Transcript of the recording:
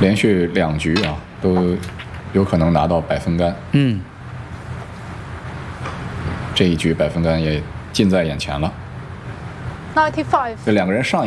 连续2局啊，都有可能拿到100分杆。这一局100分杆也近在眼前了。 95. 这2个人上